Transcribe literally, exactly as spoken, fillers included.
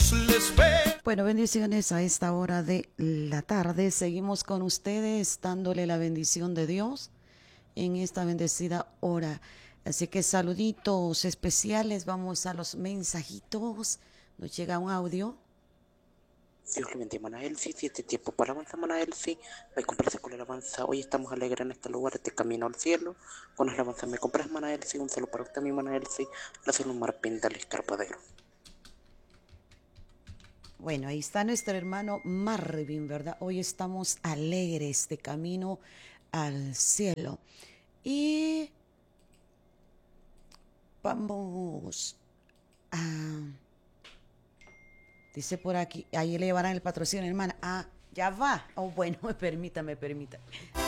Jesús les ve. Bueno, bendiciones a esta hora de la tarde. Seguimos con ustedes dándole la bendición de Dios en esta bendecida hora. Así que saluditos especiales. Vamos a los mensajitos. Nos llega un audio. Dios le bendiga, hermana Elsie. Si este tiempo para avanzar, hermana Elsie, me complace con la alabanza. Hoy estamos alegres en este lugar, este camino al cielo. Con la alabanza me compras, hermana Elsie. Un saludo para usted, mi hermana Elsie. La salud Marpín del Escarpadero. Bueno, ahí está nuestro hermano Marvin, ¿verdad? Hoy estamos alegres de camino al cielo. Y vamos a... Dice por aquí, ahí le llevarán el patrocinio, hermana. Ah, ya va. Oh, bueno, permítame, permítame.